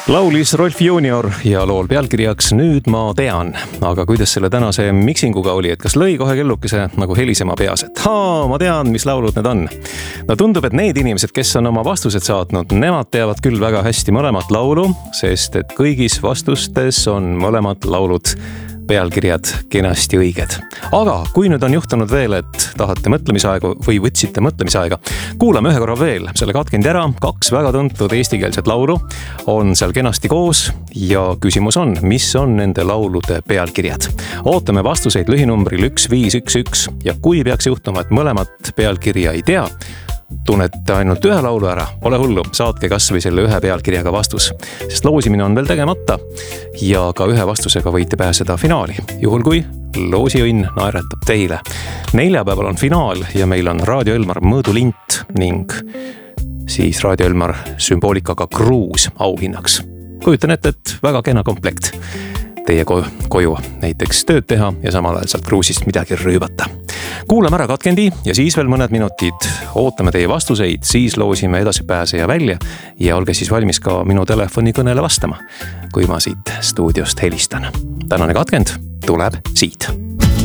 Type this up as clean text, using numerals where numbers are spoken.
Laulis Rolf Junior ja lool pealkirjaks Nüüd ma tean. Aga kuidas selle tänase miksinguga oli, et kas lõi kohe kellukese nagu helisema peas, et ma tean, mis laulud need on. No tundub, et need inimesed, kes on oma vastused saatnud, nemad teavad küll väga hästi mõlemat laulu, sest et kõigis vastustes on mõlemad laulud pealkirjad kenasti õiged. Aga kui nüüd on juhtunud veel, et tahate mõtlemisaegu või võtsite mõtlemisaega, kuulame ühe korra veel selle katkendi ära. 2 väga tuntud eestikeelset laulu on seal kenasti koos ja küsimus on, mis on nende laulude pealkirjad. Ootame vastuseid lühinumbril 1511 ja kui peaks juhtuma, et mõlemat pealkirja ei tea, tunnete ainult ühe laulu ära, pole hullu, saatke kas või selle ühe pealkirjaga vastus, sest loosimine on veel tegemata ja ka ühe vastusega võite pääseda finaali, juhul kui loosiõnn naeratab teile. Neljapäeval on finaal ja meil on Raadio Elmar mõõdulint ning siis Raadio Elmar sümboolikaga kruus auhinnaks. Kujutan ette, et väga kena komplekt teie koju näiteks tööd teha ja samal ajal sealt kruusist midagi rüübata. Kuulame ära katkendi ja siis veel mõned minutid ootame teie vastuseid, siis loosime edasipääseja välja ja olge siis valmis ka minu telefonikõnele vastama, kui ma siit stuudiost helistan. Tänane katkend tuleb siit.